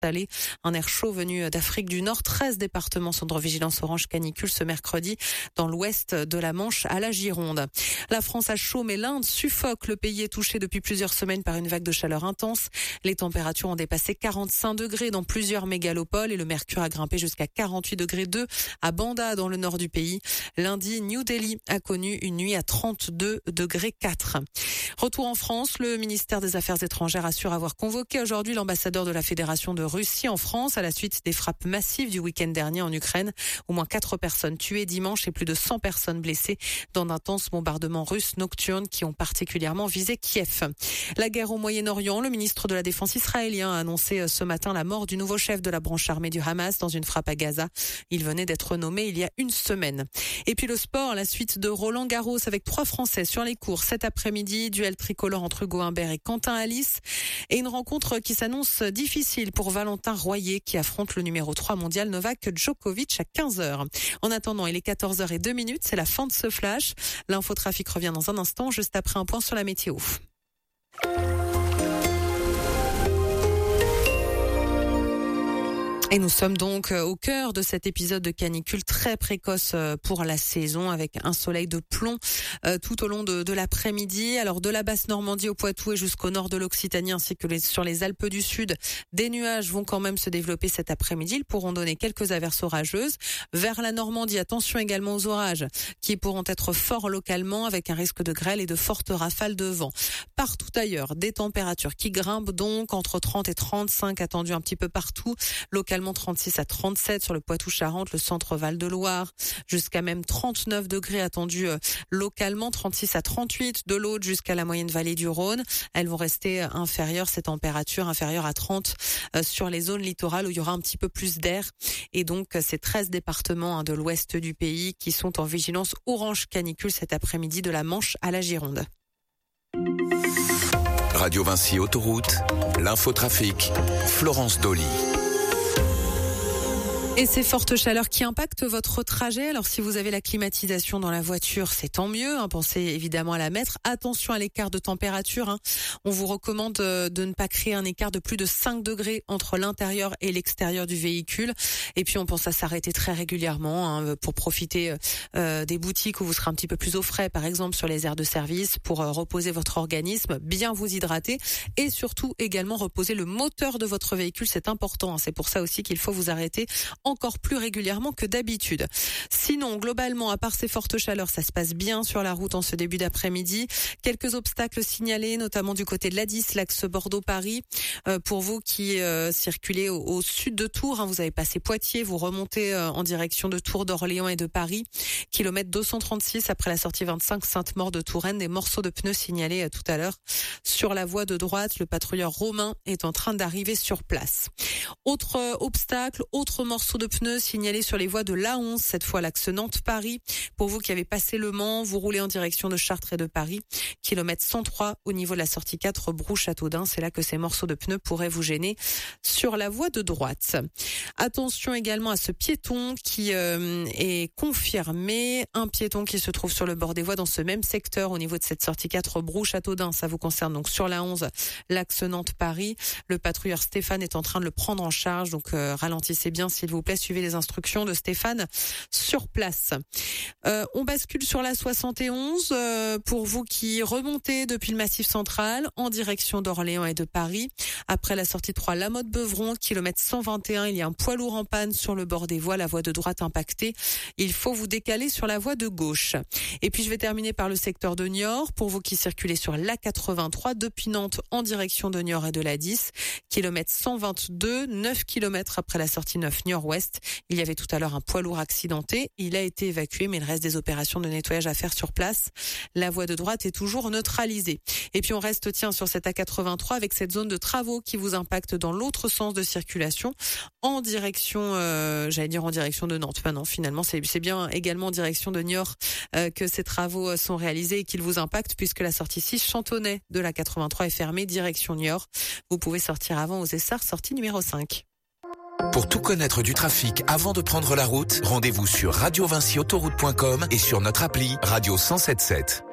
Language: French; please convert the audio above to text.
s'installer. Un air chaud venu d'Afrique du Nord. 13 départements sont en vigilance orange canicule ce mercredi dans l'ouest de la Manche à la Gironde. La France a chaud, mais l'Inde suffoque. Le pays est touché depuis plusieurs semaines par une vague de chaleur intense. Les températures ont dépassé 45 degrés dans plusieurs mégalopoles et le mercure a grimpé jusqu'à 48 degrés 2 à Banda dans le nord du pays. Lundi, New Delhi a connu une nuit à 32 degrés 4. Retour en France, le ministère des Affaires étrangères assure avoir convoqué aujourd'hui l'ambassadeur de la Fédération de Russie en France à la suite des frappes massives du week-end dernier en Ukraine. Au moins 4 personnes tuées dimanche et plus de 100 personnes blessées dans d'intenses bombardements russes nocturnes qui ont particulièrement visé Kiev. La guerre au Moyen-Orient, le ministre de la Défense israélien a annoncé ce matin la mort du nouveau chef de la branche armée du Hamas dans une frappe à Gaza. Il venait d'être nommé il y a une semaine. Et puis le sport, la suite de Roland Garros avec 3 Français sur les cours cet après-midi. Duel tricolore entre Hugo Humbert et Quentin Alice. Et une rencontre qui s'annonce difficile pour Valentin Royer qui affronte le numéro 3 mondial Novak Djokovic à 15h. En attendant, il est 14h02, c'est la fin de ce flash. L'infotrafic revient dans un instant, juste après un point sur la météo. Et nous sommes donc au cœur de cet épisode de canicule très précoce pour la saison avec un soleil de plomb tout au long de l'après-midi. Alors de la basse Normandie au Poitou et jusqu'au nord de l'Occitanie ainsi que sur les Alpes du Sud, des nuages vont quand même se développer cet après-midi. Ils pourront donner quelques averses orageuses. Vers la Normandie, attention également aux orages qui pourront être forts localement avec un risque de grêle et de fortes rafales de vent. Partout ailleurs, des températures qui grimpent donc entre 30 et 35 attendues un petit peu partout. Localement 36 à 37 sur le Poitou-Charentes, le centre Val-de-Loire, jusqu'à même 39 degrés attendus localement, 36 à 38 de l'Aude jusqu'à la moyenne vallée du Rhône. Elles vont rester inférieures, ces températures inférieures à 30 sur les zones littorales où il y aura un petit peu plus d'air. Et donc ces 13 départements de l'ouest du pays qui sont en vigilance orange canicule cet après-midi de la Manche à la Gironde. Radio Vinci Autoroute, l'infotrafic, Florence Dolly. Et ces fortes chaleurs qui impactent votre trajet. Alors si vous avez la climatisation dans la voiture, c'est tant mieux. Pensez évidemment à la mettre. Attention à l'écart de température. On vous recommande de ne pas créer un écart de plus de 5 degrés entre l'intérieur et l'extérieur du véhicule. Et puis on pense à s'arrêter très régulièrement pour profiter des boutiques où vous serez un petit peu plus au frais, par exemple sur les aires de service, pour reposer votre organisme, bien vous hydrater et surtout également reposer le moteur de votre véhicule. C'est important. C'est pour ça aussi qu'il faut vous arrêter encore plus régulièrement que d'habitude. Sinon, globalement, à part ces fortes chaleurs, ça se passe bien sur la route en ce début d'après-midi. Quelques obstacles signalés, notamment du côté de l'A10, l'axe Bordeaux-Paris. Pour vous qui circulez au sud de Tours, vous avez passé Poitiers, vous remontez en direction de Tours, d'Orléans et de Paris. Kilomètre 236 après la sortie 25 Sainte-Maure de Touraine. Des morceaux de pneus signalés tout à l'heure sur la voie de droite. Le patrouilleur Romain est en train d'arriver sur place. Autre obstacle, autre morceau de pneus signalés sur les voies de l'A11, cette fois l'axe Nantes-Paris. Pour vous qui avez passé Le Mans, vous roulez en direction de Chartres et de Paris. Kilomètre 103 au niveau de la sortie 4 Brou-Châteaudun. C'est là que ces morceaux de pneus pourraient vous gêner sur la voie de droite. Attention également à ce piéton qui est confirmé. Un piéton qui se trouve sur le bord des voies dans ce même secteur au niveau de cette sortie 4 Brou-Châteaudun. Ça vous concerne donc sur la 11, l'axe Nantes-Paris. Le patrouilleur Stéphane est en train de le prendre en charge. Donc ralentissez bien s'il vous plaît. Suivez les instructions de Stéphane sur place. On bascule sur la 71 pour vous qui remontez depuis le Massif central en direction d'Orléans et de Paris. Après la sortie 3 La Motte-Beuvron, kilomètre 121, il y a un poids lourd en panne sur le bord des voies, la voie de droite impactée. Il faut vous décaler sur la voie de gauche. Et puis je vais terminer par le secteur de Niort pour vous qui circulez sur l'A83 depuis Nantes en direction de Niort et de la 10. Kilomètre 122, 9 kilomètres après la sortie 9 Niort-Ouest. Il y avait tout à l'heure un poids lourd accidenté. Il a été évacué, mais il reste des opérations de nettoyage à faire sur place. La voie de droite est toujours neutralisée. Et puis on reste, sur cette A83 avec cette zone de travaux qui vous impacte dans l'autre sens de circulation en direction, en direction de Nantes. Non, finalement, c'est bien également en direction de Niort que ces travaux sont réalisés et qu'ils vous impactent puisque la sortie 6 Chantonnay de la 83 est fermée direction Niort. Vous pouvez sortir avant aux Essarts, sortie numéro 5. Pour tout connaître du trafic avant de prendre la route, rendez-vous sur radiovinciautoroute.com et sur notre appli Radio 107.7.